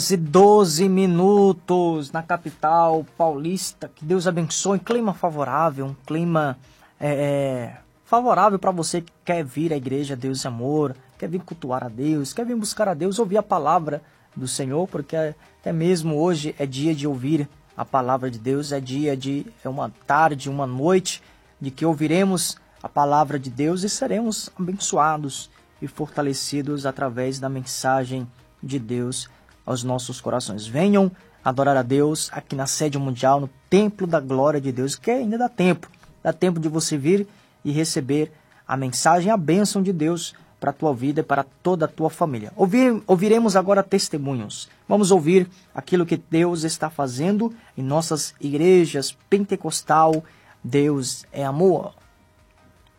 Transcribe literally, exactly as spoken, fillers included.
E doze minutos na capital paulista. Que Deus abençoe. Clima favorável, um clima é, favorável para você que quer vir à igreja Deus e Amor, quer vir cultuar a Deus, quer vir buscar a Deus, ouvir a palavra do Senhor, porque até mesmo hoje é dia de ouvir a palavra de Deus, é dia de, é uma tarde, uma noite de que ouviremos a palavra de Deus e seremos abençoados e fortalecidos através da mensagem de Deus aos nossos corações. Venham adorar a Deus aqui na sede mundial, no templo da glória de Deus, que ainda dá tempo, dá tempo de você vir e receber a mensagem, a bênção de Deus para a tua vida e para toda a tua família. Ouvir, ouviremos agora testemunhos. Vamos ouvir aquilo que Deus está fazendo em nossas igrejas pentecostal. Deus é amor.